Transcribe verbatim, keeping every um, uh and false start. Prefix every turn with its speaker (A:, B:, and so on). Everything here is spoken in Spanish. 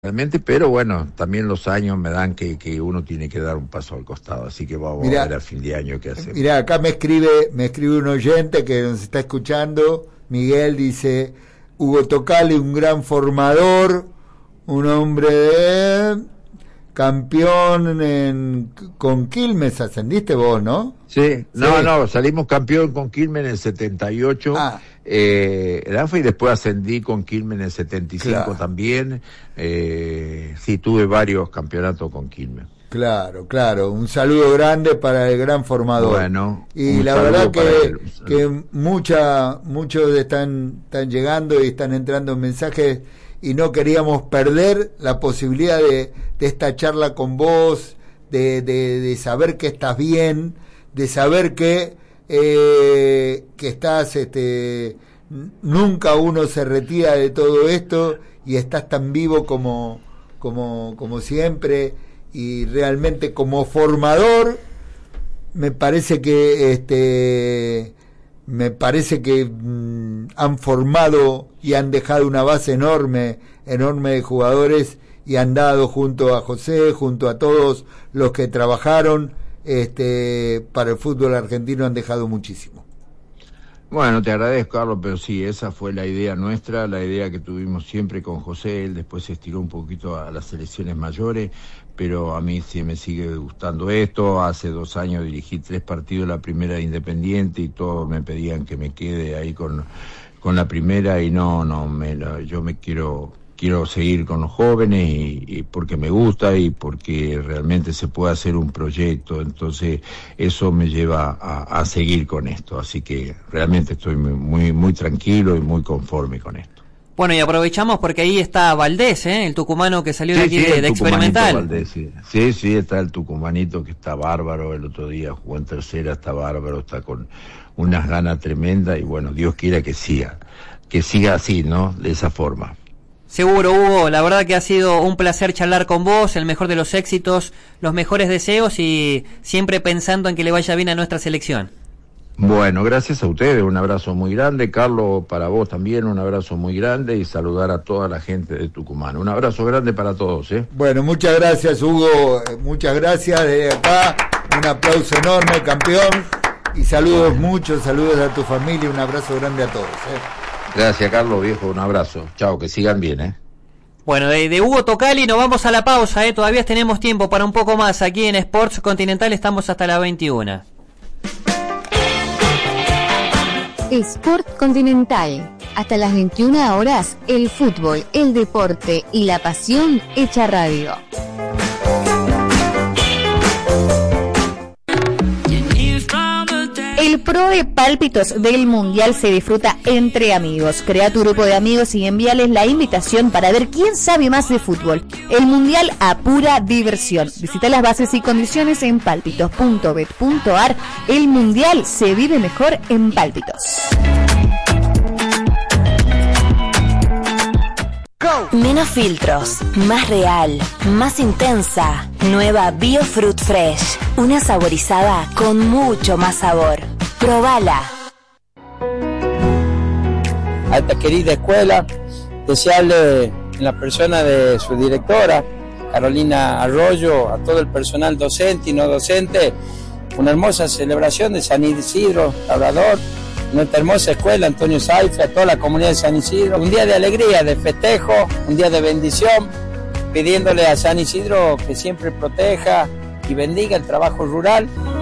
A: realmente, pero bueno, también los años me dan que, que uno tiene que dar un paso al costado, así que vamos mirá, a ver a fin de año qué hacemos.
B: Mirá, acá me escribe, me escribe un oyente que nos está escuchando, Miguel, dice, Hugo Tocali, un gran formador, un hombre de campeón en, con Quilmes, ascendiste vos, ¿no?
A: Sí, no, sí. no, salimos campeón con Quilmes en el setenta y ocho, ah. eh, el A N F A, y después ascendí con Quilmes en el setenta y cinco claro. también, eh, sí, tuve varios campeonatos con Quilmes.
B: Claro, claro, un saludo grande para el gran formador.
A: Bueno,
B: y la verdad que, que mucha, muchos están, están llegando y están entrando mensajes y no queríamos perder la posibilidad de, de esta charla con vos, de, de, de saber que estás bien, de saber que, eh, que estás, este, nunca uno se retira de todo esto y estás tan vivo como, como, como siempre. Y realmente como formador me parece que este me parece que mmm, han formado y han dejado una base enorme enorme de jugadores y han dado junto a José, junto a todos los que trabajaron este para el fútbol argentino, han dejado muchísimo.
A: Bueno, te agradezco, Carlos, pero sí, esa fue la idea nuestra, la idea que tuvimos siempre con José. Él después se estiró un poquito a las selecciones mayores, pero a mí sí me sigue gustando esto. Hace dos años dirigí tres partidos la primera de Independiente y todos me pedían que me quede ahí con, con la primera y no, no, me la, yo me quiero... Quiero seguir con los jóvenes y, y porque me gusta y porque realmente se puede hacer un proyecto, entonces eso me lleva a, a seguir con esto, así que realmente estoy muy muy tranquilo y muy conforme con esto.
C: Bueno, y aprovechamos porque ahí está Valdés, ¿eh? El tucumano que salió sí, de aquí sí, de, de Experimental.
A: Valdés, sí. sí, sí, está el tucumanito que está bárbaro, el otro día jugó en tercera, está bárbaro, está con unas ganas tremendas y bueno, Dios quiera que siga, que siga así, ¿no? De esa forma.
C: Seguro, Hugo, la verdad que ha sido un placer charlar con vos, el mejor de los éxitos, los mejores deseos y siempre pensando en que le vaya bien a nuestra selección.
A: Bueno, gracias a ustedes, un abrazo muy grande, Carlos, para vos también, un abrazo muy grande y saludar a toda la gente de Tucumán. Un abrazo grande para todos, ¿eh?
B: Bueno, muchas gracias, Hugo, muchas gracias, desde acá, un aplauso enorme, campeón, y saludos, muchos saludos a tu familia, un abrazo grande a todos, ¿eh?
A: Gracias, Carlos, viejo, un abrazo. Chao, que sigan bien, ¿eh?
C: Bueno, de, de Hugo Tocali nos vamos a la pausa, ¿eh? Todavía tenemos tiempo para un poco más. Aquí en Sports Continental estamos hasta las veintiuna.
D: Sport Continental. Hasta las veintiuna horas, el fútbol, el deporte y la pasión hecha radio. El Pro de Pálpitos del Mundial se disfruta entre amigos. Crea tu grupo de amigos y envíales la invitación para ver quién sabe más de fútbol. El Mundial a pura diversión. Visita las bases y condiciones en pálpitos punto bet punto ar. El Mundial se vive mejor en Pálpitos.
E: Menos filtros, más real, más intensa. Nueva Biofruit Fresh. Una saborizada con mucho más sabor. Probala.
F: A esta querida escuela, desearle en la persona de su directora, Carolina Arroyo, a todo el personal docente y no docente, una hermosa celebración de San Isidro Labrador, nuestra hermosa escuela Antonio Saife, a toda la comunidad de San Isidro, un día de alegría, de festejo, un día de bendición, pidiéndole a San Isidro que siempre proteja y bendiga el trabajo rural.